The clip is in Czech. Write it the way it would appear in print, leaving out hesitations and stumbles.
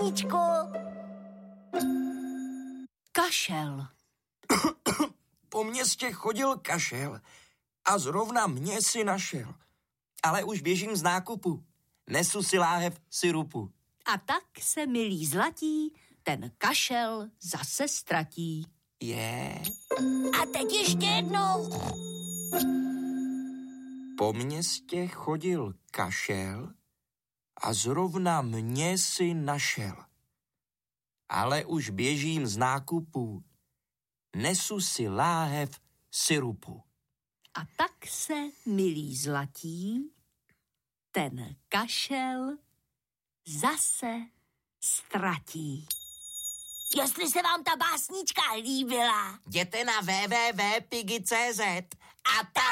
básničku. Kašel. Po městě chodil kašel a zrovna mě si našel. Ale už běžím z nákupu. Nesu si láhev syrupu. A tak se, milí zlatí, ten kašel zase ztratí. A teď ještě jednou. Po městě chodil kašel a zrovna mě si našel. Ale už běžím z nákupu. Nesu si láhev syrupu. A tak se, milí zlatí, ten kašel zase ztratí. Jestli se vám ta básnička líbila, Jděte na www.pigi.cz a tam